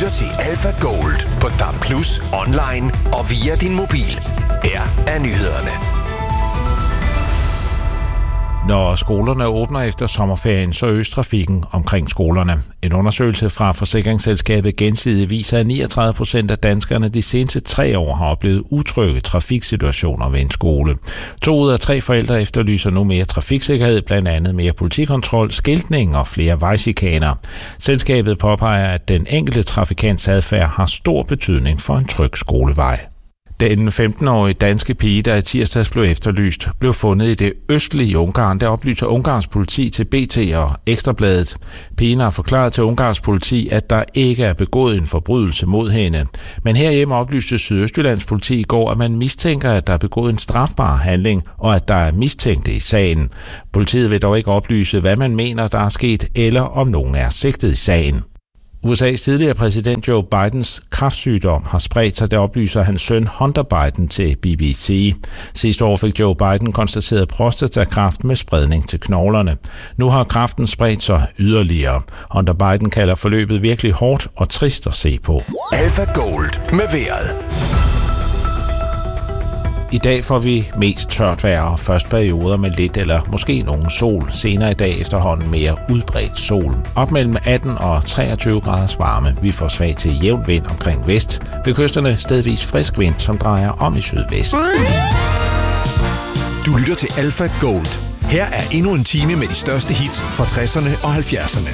lytter til Alpha Gold på DAB+, online og via din mobil. Her er nyhederne. Når skolerne åbner efter sommerferien, så øges trafikken omkring skolerne. En undersøgelse fra forsikringsselskabet Gensidige viser, at 39% af danskerne de seneste 3 år har oplevet utrygge trafiksituationer ved en skole. 2 ud af 3 forældre efterlyser nu mere trafiksikkerhed, blandt andet mere politikontrol, skiltning og flere vejchikaner. Selskabet påpeger, at den enkelte trafikants adfærd har stor betydning for en tryg skolevej. Den 15-årige danske pige, der i tirsdags blev efterlyst, blev fundet i det østlige Ungarn, der oplyser Ungarns politi til BT og Ekstrabladet. Pigen har forklaret til Ungarns politi, at der ikke er begået en forbrydelse mod hende. Men herhjemme oplyste Sydøstjyllands politi i går, at man mistænker, at der er begået en strafbar handling, og at der er mistænkte i sagen. Politiet vil dog ikke oplyse, hvad man mener, der er sket, eller om nogen er sigtet i sagen. USA's tidligere præsident Joe Bidens kræftsygdom har spredt sig, det oplyser hans søn Hunter Biden til BBC. Sidste år fik Joe Biden konstateret prostatakræft med spredning til knoglerne. Nu har kræften spredt sig yderligere. Hunter Biden kalder forløbet virkelig hårdt og trist at se på. Alpha Gold med vejret. I dag får vi mest tørt vejr og først perioder med lidt eller måske nogen sol. Senere i dag efterhånden mere udbredt sol. Op mellem 18 og 23 graders varme. Vi får svag til jævn vind omkring vest. Ved kysterne stedvis frisk vind, som drejer om i sydvest. Du lytter til Alpha Gold. Her er endnu en time med de største hits fra 60'erne og 70'erne.